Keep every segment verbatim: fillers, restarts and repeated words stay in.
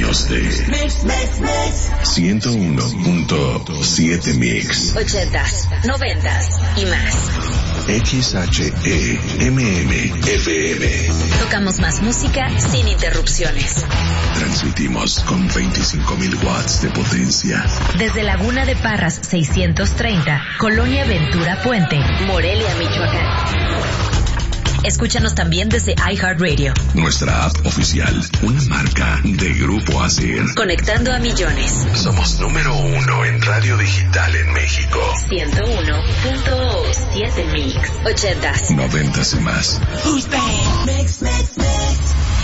años de Mix, Mix, Mix. ciento uno punto siete Mix. Ochentas, noventas y más. X H E M M F M. Tocamos más música sin interrupciones. Transmitimos con veinticinco mil watts de potencia. Desde Laguna de Parras seiscientos treinta, Colonia Ventura Puente, Morelia, Michoacán. Escúchanos también desde iHeartRadio. Nuestra app oficial, una marca de Grupo Asir. Conectando a millones. Somos número uno en radio digital en México. ciento uno punto siete Mix. Ochentas. Noventas y más. Mix, mix, mix.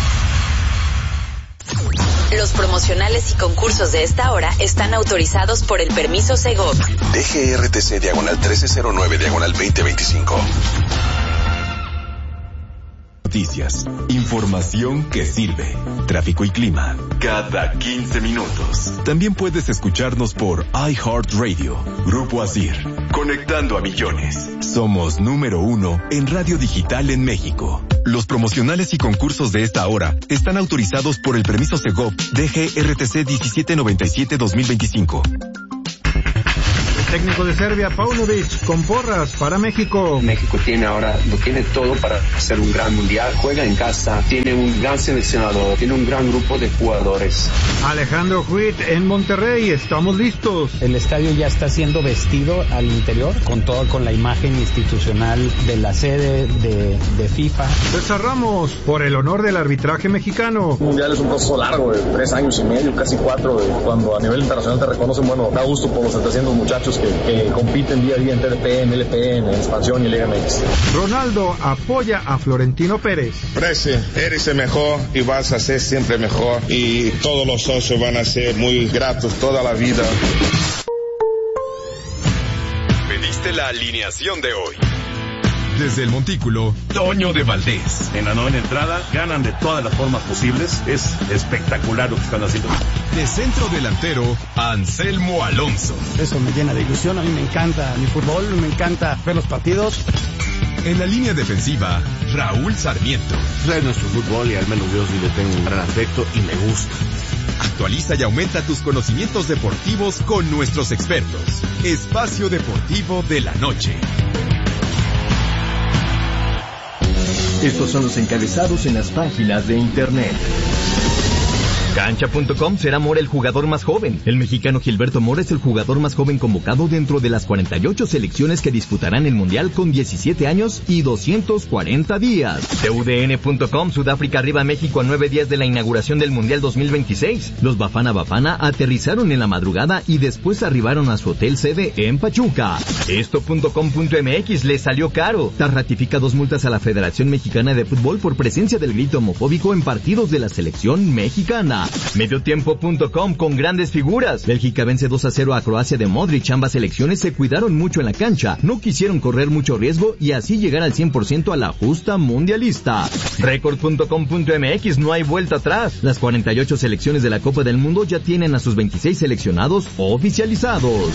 Los promocionales y concursos de esta hora están autorizados por el permiso Segov. D G R T C diagonal trece cero nueve diagonal veinte veinticinco. Noticias, información que sirve, tráfico y clima, cada quince minutos. También puedes escucharnos por iHeartRadio, Grupo Asir, conectando a millones. Somos número uno en radio digital en México. Los promocionales y concursos de esta hora están autorizados por el permiso Segov D G R T C diecisiete noventa y siete dos mil veinticinco. Técnico de Serbia, Paunovic, con porras para México. México tiene ahora, lo tiene todo para hacer un gran mundial. Juega en casa, tiene un gran seleccionador, tiene un gran grupo de jugadores. Alejandro Huit en Monterrey, estamos listos. El estadio ya está siendo vestido al interior, con todo, con la imagen institucional de la sede de, de FIFA. César Ramos, por el honor del arbitraje mexicano. Un mundial es un proceso largo, de tres años y medio, casi cuatro, de cuando a nivel internacional te reconocen. Bueno, da gusto por los setecientos muchachos que, que compiten día a día en T D P, en L P N, en expansión y Liga M X. Ronaldo apoya a Florentino Pérez. Prece, eres el mejor y vas a ser siempre mejor y todos los socios van a ser muy gratos toda la vida. Pediste la alineación de hoy. Desde el Montículo, Toño de Valdés. En la novena entrada, ganan de todas las formas posibles. Es espectacular lo que están haciendo. De centro delantero, Anselmo Alonso. Eso me llena de ilusión, a mí me encanta mi fútbol, me encanta ver los partidos. En la línea defensiva, Raúl Sarmiento. Es nuestro fútbol y al menos yo sí le tengo un gran afecto y me gusta. Actualiza y aumenta tus conocimientos deportivos con nuestros expertos. Espacio Deportivo de la Noche. Estos son los encabezados en las páginas de internet. Cancha punto com será Mora el jugador más joven. El mexicano Gilberto Mora es el jugador más joven convocado dentro de las cuarenta y ocho selecciones que disputarán el Mundial con diecisiete años y doscientos cuarenta días. T U D N punto com, Sudáfrica arriba a México a nueve días de la inauguración del Mundial dos mil veintiséis. Los Bafana Bafana aterrizaron en la madrugada y después arribaron a su hotel sede en Pachuca. Esto punto com punto m x le salió caro. Tras ratifica dos multas a la Federación Mexicana de Fútbol por presencia del grito homofóbico en partidos de la selección mexicana. Mediotiempo punto com, con grandes figuras. Bélgica vence dos a cero a Croacia de Modric. Ambas selecciones se cuidaron mucho en la cancha, no quisieron correr mucho riesgo y así llegar al cien por ciento a la justa mundialista. Record punto com punto m x, no hay vuelta atrás. Las cuarenta y ocho selecciones de la Copa del Mundo ya tienen a sus veintiséis seleccionados oficializados.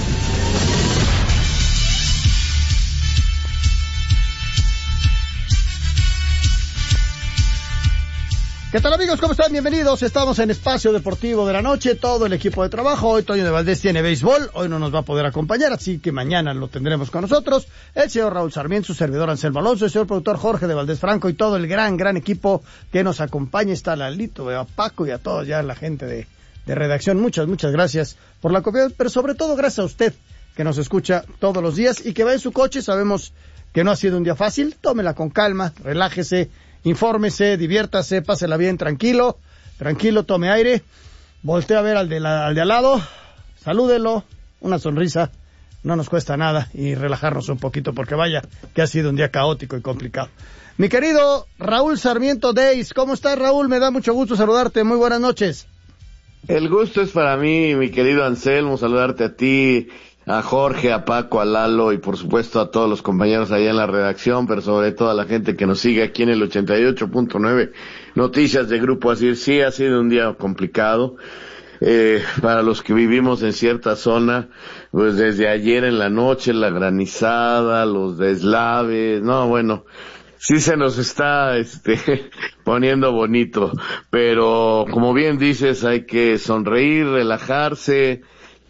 ¿Qué tal, amigos? ¿Cómo están? Bienvenidos. Estamos en Espacio Deportivo de la Noche, todo el equipo de trabajo. Hoy Toño de Valdés tiene béisbol, hoy no nos va a poder acompañar, así que mañana lo tendremos con nosotros. El señor Raúl Sarmiento, su servidor Anselmo Alonso, el señor productor Jorge de Valdés Franco y todo el gran, gran equipo que nos acompaña. Está Lalito, a Paco y a todos ya la gente de, de redacción. Muchas, muchas gracias por la confianza, pero sobre todo gracias a usted que nos escucha todos los días y que va en su coche. Sabemos que no ha sido un día fácil, tómela con calma, relájese, infórmese, diviértase, pásela bien, tranquilo, tranquilo, tome aire, voltee a ver al de, la, al de al lado, salúdelo, una sonrisa, no nos cuesta nada y relajarnos un poquito porque vaya que ha sido un día caótico y complicado. Mi querido Raúl Sarmiento Deis, ¿cómo estás, Raúl? Me da mucho gusto saludarte, muy buenas noches. El gusto es para mí, mi querido Anselmo, saludarte a ti, a Jorge, a Paco, a Lalo y por supuesto a todos los compañeros allá en la redacción, pero sobre todo a la gente que nos sigue aquí en el ochenta y ocho punto nueve Noticias de Grupo Asir. Sí, ha sido un día complicado eh, para los que vivimos en cierta zona, pues desde ayer en la noche, la granizada, los deslaves, no, bueno, sí se nos está este poniendo bonito, pero como bien dices, hay que sonreír, relajarse,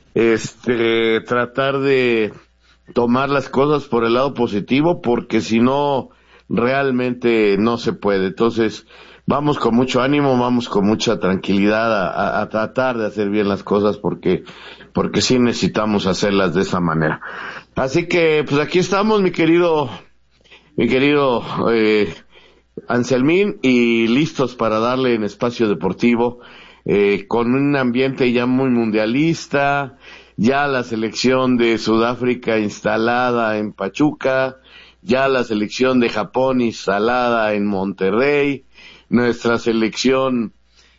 este tratar de tomar las cosas por el lado positivo, porque si no, realmente no se puede. Entonces, vamos con mucho ánimo, vamos con mucha tranquilidad a, a, a tratar de hacer bien las cosas, porque porque sí necesitamos hacerlas de esa manera. Así que, pues aquí estamos, mi querido, mi querido eh, Anselmín, y listos para darle en Espacio Deportivo, eh, con un ambiente ya muy mundialista, ya la selección de Sudáfrica instalada en Pachuca, ya la selección de Japón instalada en Monterrey, nuestra selección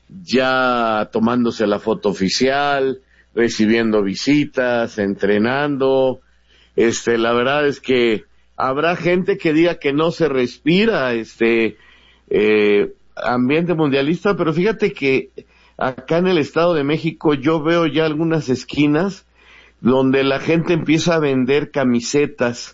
ya tomándose la foto oficial, recibiendo visitas, entrenando. Este, la verdad es que habrá gente que diga que no se respira este eh, ambiente mundialista, pero fíjate que acá en el Estado de México yo veo ya algunas esquinas donde la gente empieza a vender camisetas,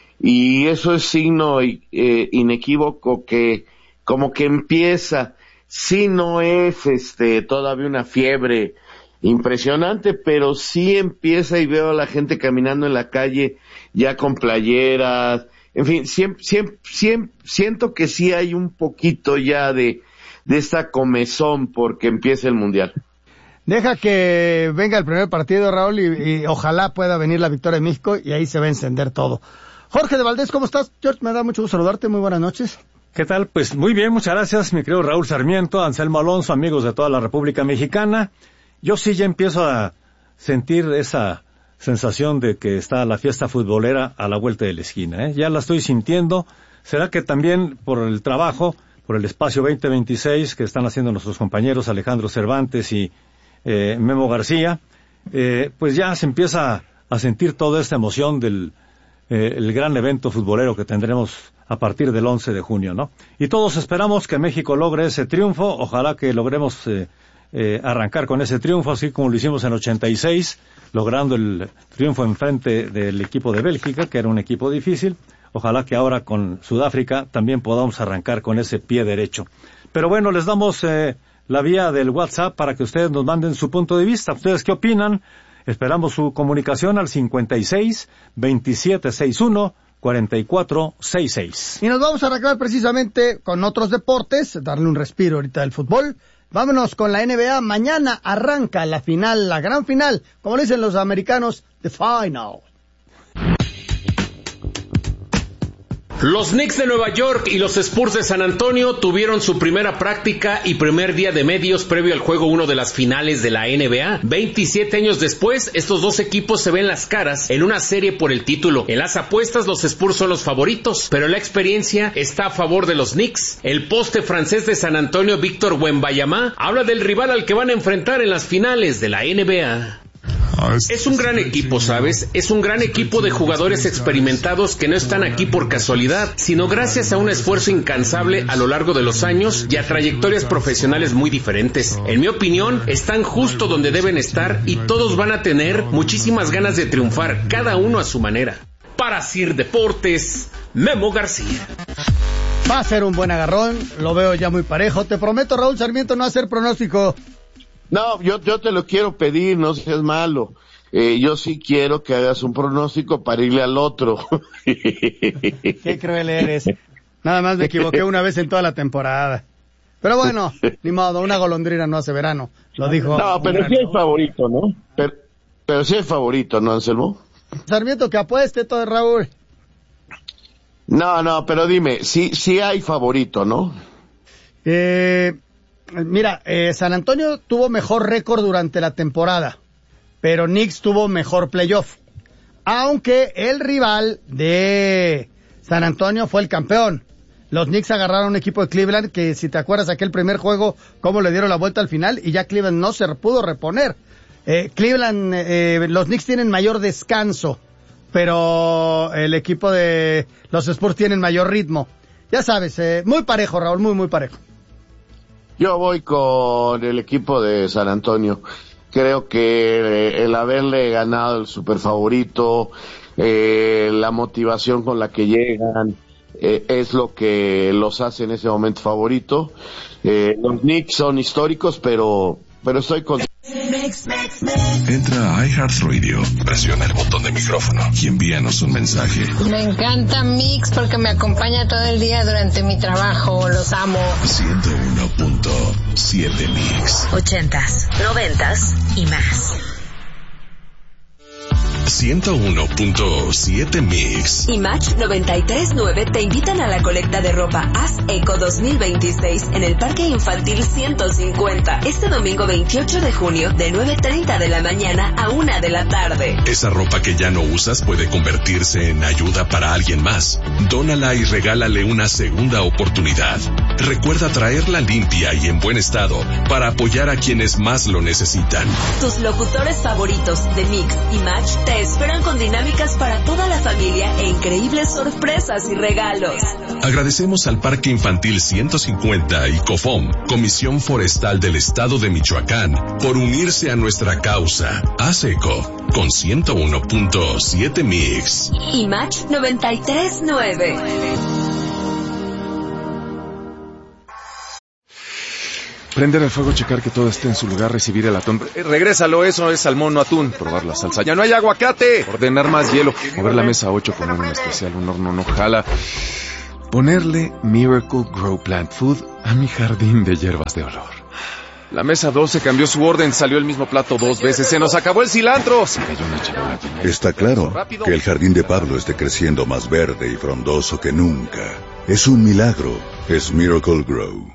y eso es signo eh, inequívoco que como que empieza, sí no es este todavía una fiebre impresionante, pero sí empieza, y veo a la gente caminando en la calle ya con playeras, en fin, siempre, siempre, siempre, siento que sí hay un poquito ya de, de esta comezón porque empieza el Mundial. Deja que venga el primer partido, Raúl, y, y ojalá pueda venir la victoria de México, y ahí se va a encender todo. Jorge de Valdés, ¿cómo estás? George, me da mucho gusto saludarte, muy buenas noches. ¿Qué tal? Pues muy bien, muchas gracias, mi querido Raúl Sarmiento, Anselmo Alonso, amigos de toda la República Mexicana. Yo sí ya empiezo a sentir esa sensación de que está la fiesta futbolera a la vuelta de la esquina, ¿eh? Ya la estoy sintiendo. ¿Será que también por el trabajo, por el espacio veinte veintiséis que están haciendo nuestros compañeros Alejandro Cervantes y eh, Memo García, eh, pues ya se empieza a sentir toda esta emoción del eh, el gran evento futbolero que tendremos a partir del once de junio, ¿no? Y todos esperamos que México logre ese triunfo. Ojalá que logremos eh, eh, arrancar con ese triunfo, así como lo hicimos en ochenta y seis, logrando el triunfo en frente del equipo de Bélgica, que era un equipo difícil. Ojalá que ahora con Sudáfrica también podamos arrancar con ese pie derecho. Pero bueno, les damos eh, la vía del WhatsApp para que ustedes nos manden su punto de vista. ¿Ustedes qué opinan? Esperamos su comunicación al cincuenta y seis, veintisiete sesenta y uno, cuarenta y cuatro sesenta y seis. Y nos vamos a arrancar precisamente con otros deportes, darle un respiro ahorita del fútbol. Vámonos con la N B A. Mañana arranca la final, la gran final, como le dicen los americanos, the final. Los Knicks de Nueva York y los Spurs de San Antonio tuvieron su primera práctica y primer día de medios previo al juego uno de las finales de la N B A. veintisiete años después, estos dos equipos se ven las caras en una serie por el título. En las apuestas, los Spurs son los favoritos, pero la experiencia está a favor de los Knicks. El poste francés de San Antonio, Víctor Wembanyama, habla del rival al que van a enfrentar en las finales de la N B A. Es un gran equipo, ¿sabes? Es un gran equipo de jugadores experimentados que no están aquí por casualidad, sino gracias a un esfuerzo incansable a lo largo de los años y a trayectorias profesionales muy diferentes. En mi opinión, están justo donde deben estar y todos van a tener muchísimas ganas de triunfar, cada uno a su manera. Para Sir Deportes, Memo García. Va a ser un buen agarrón, lo veo ya muy parejo. Te prometo, Raúl Sarmiento, no hacer pronóstico. No, yo, yo te lo quiero pedir, no seas malo. Eh, yo sí quiero que hagas un pronóstico para irle al otro. Qué cruel eres. Nada más me equivoqué una vez en toda la temporada. Pero bueno, ni modo, una golondrina no hace verano. Lo dijo. No, pero sí es favorito, ¿no? Pero, pero sí es favorito, ¿no, Anselmo? Sarmiento, que apueste todo, Raúl. No, no, pero dime, sí, sí hay favorito, ¿no? Eh... Mira, eh, San Antonio tuvo mejor récord durante la temporada, pero Knicks tuvo mejor playoff. Aunque el rival de San Antonio fue el campeón. Los Knicks agarraron un equipo de Cleveland que, si te acuerdas, aquel primer juego, cómo le dieron la vuelta al final y ya Cleveland no se pudo reponer. Eh, Cleveland, eh, los Knicks tienen mayor descanso, pero el equipo de los Spurs tienen mayor ritmo. Ya sabes, eh, muy parejo, Raúl, muy, muy parejo. Yo voy con el equipo de San Antonio. Creo que el haberle ganado el super favorito, eh, la motivación con la que llegan, eh, es lo que los hace en ese momento favorito. Eh, los Knicks son históricos, pero, pero estoy con... Entra a iHeartRadio, presiona el botón de micrófono y envíanos un mensaje. Me encanta Mix porque me acompaña todo el día durante mi trabajo, los amo. ciento uno punto siete Mix. Ochentas, noventas y más. ciento uno punto siete Mix. Y Match noventa y tres punto nueve te invitan a la colecta de ropa Haz Eco dos mil veintiséis en el Parque Infantil ciento cincuenta, este domingo veintiocho de junio de nueve treinta de la mañana a una de la tarde. Esa ropa que ya no usas puede convertirse en ayuda para alguien más. Dónala y regálale una segunda oportunidad. Recuerda traerla limpia y en buen estado para apoyar a quienes más lo necesitan. Tus locutores favoritos de Mix y Match te esperan con dinámicas para toda la familia e increíbles sorpresas y regalos. Agradecemos al Parque Infantil ciento cincuenta y COFOM, Comisión Forestal del Estado de Michoacán, por unirse a nuestra causa. Haz Eco con ciento uno punto siete Mix. Y Match noventa y tres punto nueve. Prender el fuego, checar que todo esté en su lugar, recibir el atún. Eh, regrésalo, eso es salmón, no atún. Probar la salsa. ¡Ya no hay aguacate! Ordenar más hielo. Mover la mesa ocho, poner un especial, un horno no jala. Ponerle Miracle Grow Plant Food a mi jardín de hierbas de olor. La mesa doce cambió su orden, salió el mismo plato dos veces. ¡Se nos acabó el cilantro! Se cayó una charola. Está claro que el jardín de Pablo esté creciendo más verde y frondoso que nunca. Es un milagro. Es Miracle Grow.